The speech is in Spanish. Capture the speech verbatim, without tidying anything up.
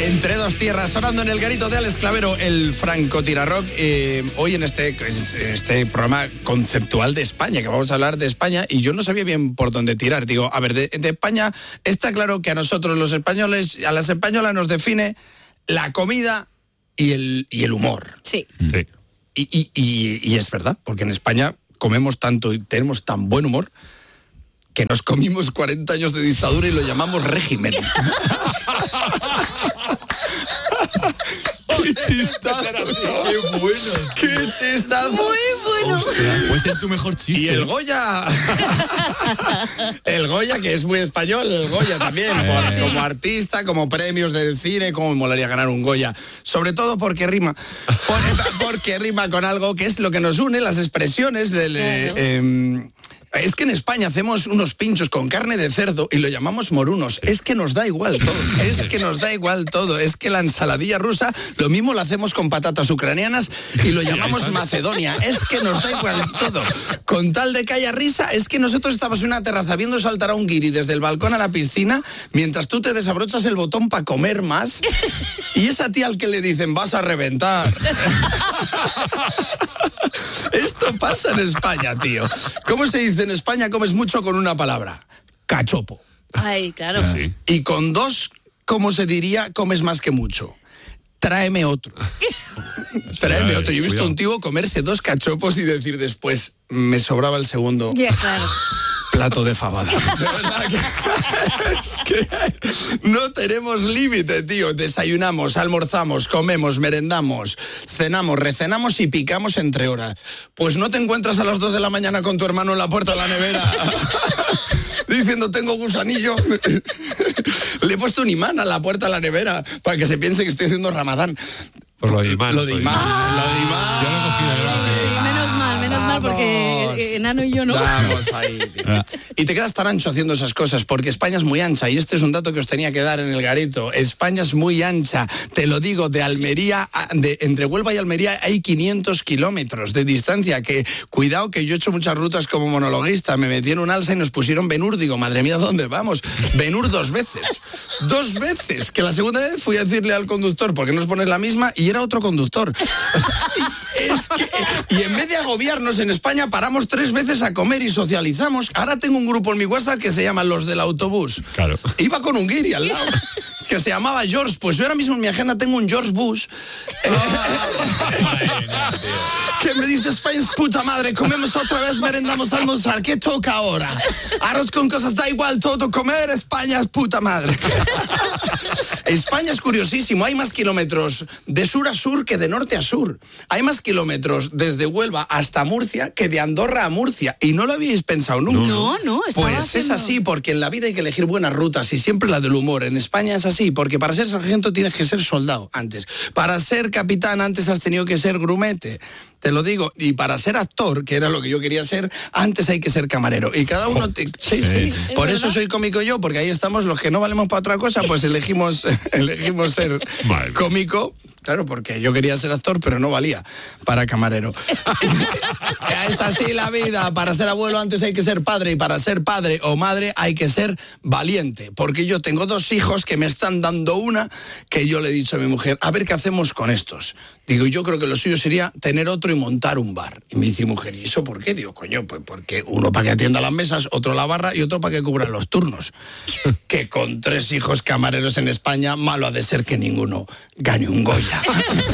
Entre dos tierras, sonando en el garito de Alex Clavero, el francotirarrock, eh, hoy en este, este programa conceptual de España, que vamos a hablar de España, y yo no sabía bien por dónde tirar. Digo, a ver, de, de España está claro que a nosotros los españoles, a las españolas nos define la comida y el, y el humor. Sí. Sí. Y, y, y, y es verdad, porque en España comemos tanto y tenemos tan buen humor que nos comimos cuarenta años de dictadura y lo llamamos régimen. ¡Qué chistazo! ¡Qué bueno! ¡Qué chistazo! Muy bueno. Hostia, puede ser tu mejor chiste. Y el Goya. El Goya, que es muy español, el Goya también, por, Sí. como artista, como premios del cine, como me molaría ganar un Goya. Sobre todo porque rima. Por- porque rima con algo que es lo que nos une, las expresiones del... Claro. eh, es que en España hacemos unos pinchos con carne de cerdo y lo llamamos morunos. Es que nos da igual todo. Es que nos da igual todo. Es que la ensaladilla rusa, lo mismo lo hacemos con patatas ucranianas y lo llamamos Macedonia. Es que nos da igual todo. Con tal de que haya risa, es que nosotros estamos en una terraza viendo saltar a un guiri desde el balcón a la piscina mientras tú te desabrochas el botón para comer más. Y es a ti al que le dicen, vas a reventar. Esto pasa en España, tío. ¿Cómo se dice en España? Comes mucho con una palabra. Cachopo. Ay, claro. Sí. Y con dos, ¿cómo se diría? Comes más que mucho. Tráeme otro. Tráeme Cuidado, otro. Yo he visto a cuidado. un tío comerse dos cachopos y decir después, me sobraba el segundo Ya, claro. plato de fabada. De verdad que, es que no tenemos límite, tío. Desayunamos, almorzamos, comemos, merendamos, cenamos, recenamos y picamos entre horas. Pues no te encuentras a las dos de la mañana con tu hermano en la puerta de la nevera diciendo, tengo gusanillo. Le he puesto un imán a la puerta de la nevera para que se piense que estoy haciendo Ramadán. Por lo de imán. Lo de por imán, lo de imán. Yo lo he cogido de verdad. Sí, menos mal, menos mal, porque Vamos. eh, Enano y yo no. Vamos ahí, tío. Ah. Y te quedas tan ancho haciendo esas cosas, porque España es muy ancha, y este es un dato que os tenía que dar en el garito. España es muy ancha, te lo digo, de Almería, a- de, entre Huelva y Almería hay quinientos kilómetros de distancia, que cuidado que yo he hecho muchas rutas como monologuista, me metí en un alza y nos pusieron Benur, digo, madre mía, ¿dónde vamos? Benur dos veces, dos veces, que la segunda vez fui a decirle al conductor, ¿por qué nos pones la misma? Y era otro conductor. Es que, y en vez de agobiarnos en España, paramos tres veces a comer y socializamos. Ahora tengo un grupo en mi WhatsApp que se llama Los del Autobús. Claro. Iba con un guiri al lado, que se llamaba George. Pues yo ahora mismo en mi agenda tengo un George Bush. Ay, no, tío. Que me dice, España es puta madre, comemos otra vez, merendamos, almorzar. ¿Qué toca ahora? Arroz con cosas, da igual todo, comer, España es puta madre. España es curiosísimo, hay más kilómetros de sur a sur que de norte a sur. Hay más kilómetros desde Huelva hasta Murcia que de Andorra a Murcia. Y no lo habíais pensado nunca. No, no, estaba Pues haciendo- es así, porque en la vida hay que elegir buenas rutas y siempre la del humor. En España es así, porque para ser sargento tienes que ser soldado antes. Para ser capitán antes has tenido que ser grumete. Te lo digo. Y para ser actor, que era lo que yo quería ser, antes hay que ser camarero. Y cada uno... te- sí, sí. Sí, sí. Por ¿Es eso verdad? soy cómico yo, porque ahí estamos los que no valemos para otra cosa, pues elegimos, elegimos ser Vale. cómico. Claro, porque yo quería ser actor, pero no valía para camarero. Es así la vida. Para ser abuelo antes hay que ser padre, y para ser padre o madre hay que ser valiente. Porque yo tengo dos hijos que me están dando una, que yo le he dicho a mi mujer, a ver qué hacemos con estos. Digo, yo creo que lo suyo sería tener otro y montar un bar. Y me dice mi mujer, ¿y eso por qué? Digo, coño, pues porque uno para que atienda las mesas, otro la barra y otro para que cubra los turnos. Que con tres hijos camareros en España, malo ha de ser que ninguno gane un Goya.